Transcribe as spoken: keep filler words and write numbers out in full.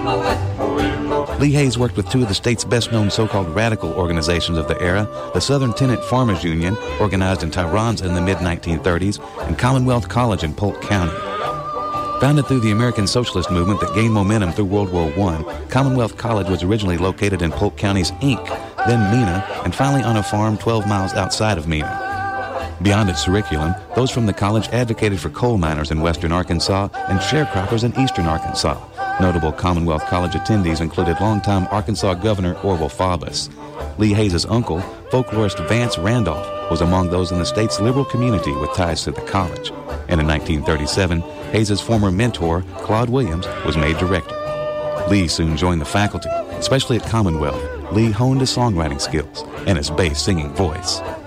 Lee Hays worked with two of the state's best-known so-called radical organizations of the era, the Southern Tenant Farmers Union, organized in Tyrons in the mid nineteen thirties, and Commonwealth College in Polk County. Founded through the American Socialist movement that gained momentum through World War One, Commonwealth College was originally located in Polk County's Ink, then Mena, and finally on a farm twelve miles outside of Mena. Beyond its curriculum, those from the college advocated for coal miners in western Arkansas and sharecroppers in eastern Arkansas. Notable Commonwealth College attendees included longtime Arkansas Governor Orville Faubus. Lee Hays' uncle, folklorist Vance Randolph, was among those in the state's liberal community with ties to the college. And in nineteen thirty-seven, Hays' former mentor, Claude Williams, was made director. Lee soon joined the faculty. Especially at Commonwealth, Lee honed his songwriting skills and his bass singing voice.